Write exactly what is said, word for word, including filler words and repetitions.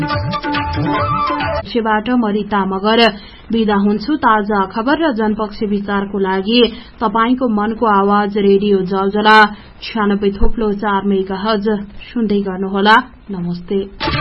बाट मरिता मगर बिदा हुन्छु। ताजा खबर र जनपक्षी विचारको लागि तपाईको मनको आवाज रेडियो जलजला छ्यानब्बे थोप्लो चार मेगा हज सुन्दै गर्नुहोला। नमस्ते।